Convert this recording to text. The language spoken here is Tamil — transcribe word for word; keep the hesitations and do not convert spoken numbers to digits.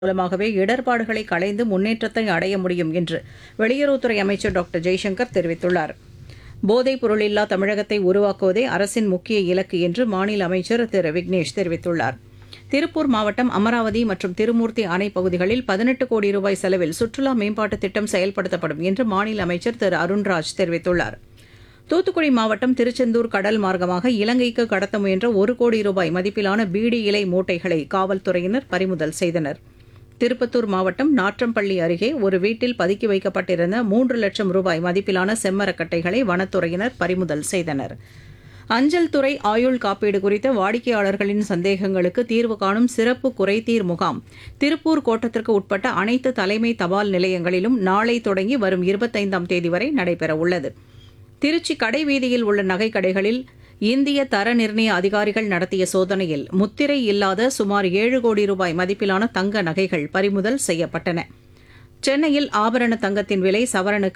மூலமாகவே இடர்பாடுகளை களைந்து முன்னேற்றத்தை அடைய முடியும் என்று வெளியுறவுத்துறை அமைச்சர் டாக்டர் ஜெய்சங்கர் தெரிவித்துள்ளார். போதைப் பொருளில்லா தமிழகத்தை உருவாக்குவதே அரசின் முக்கிய இலக்கு என்று மாநில அமைச்சர் திரு விக்னேஷ் தெரிவித்துள்ளார். திருப்பூர் மாவட்டம் அமராவதி மற்றும் திருமூர்த்தி அணை பகுதிகளில் பதினெட்டு கோடி ரூபாய் செலவில் சுற்றுலா மேம்பாட்டுத் திட்டம் செயல்படுத்தப்படும் என்று மாநில அமைச்சர் திரு அருண்ராஜ் தெரிவித்துள்ளார். தூத்துக்குடி மாவட்டம் திருச்செந்தூர் கடல் மார்க்கமாக இலங்கைக்கு கடத்த முயன்ற ஒரு கோடி ரூபாய் மதிப்பிலான பீடி இலை மூட்டைகளை காவல்துறையினர் பறிமுதல் செய்தனர். திருப்பத்தூர் மாவட்டம் நாற்றம்பள்ளி அருகே ஒரு வீட்டில் பதுக்கி வைக்கப்பட்டிருந்த மூன்று லட்சம் ரூபாய் மதிப்பிலான செம்மரக்கட்டைகளை வனத்துறையினர் பறிமுதல் செய்தனர். அஞ்சல் துறை ஆயுள் காப்பீடு குறித்த வாடிக்கையாளர்களின் சந்தேகங்களுக்கு தீர்வு காணும் சிறப்பு குறைதீர் முகாம் திருப்பூர் கோட்டத்திற்கு உட்பட்ட அனைத்து தலைமை தபால் நிலையங்களிலும் நாளை தொடங்கி வரும் இருபத்தைந்தாம் தேதி வரை நடைபெறவுள்ளது. திருச்சி கடைவீதியில் உள்ள நகைக்கடைகளில் இந்திய தர நிர்ணய அதிகாரிகள் நடத்திய சோதனையில் முத்திரை இல்லாத சுமார் ஏழு கோடி ரூபாய் மதிப்பிலான தங்க நகைகள் பறிமுதல் செய்யப்பட்டன. சென்னையில் ஆபரண தங்கத்தின் விலை சவரனுக்கு